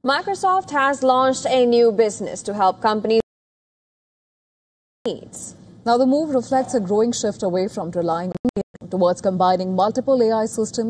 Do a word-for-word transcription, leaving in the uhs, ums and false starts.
Microsoft has launched a new business to help companies needs. Now, the move reflects a growing shift away from relying towards combining multiple A I systems